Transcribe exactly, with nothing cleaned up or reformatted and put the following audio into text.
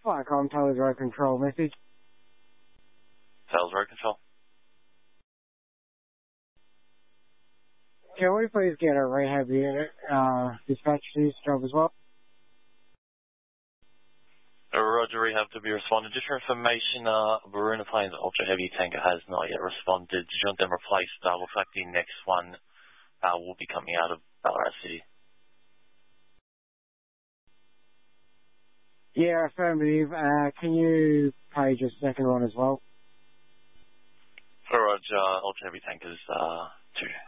Flycom, Towers Road Control message. Towers Road Control. Can we please get a rehab unit uh, dispatched to this job as well? Uh, Roger, rehab to be responded. Just for information, uh, Baruna Plains Ultra Heavy Tanker has not yet responded. Did you want them replaced? Uh, looks like the next one uh, will be coming out of Ballarat City. Yeah, affirmative. Uh, can you page a second one as well? For Roger, Ultra Heavy Tankers uh, two.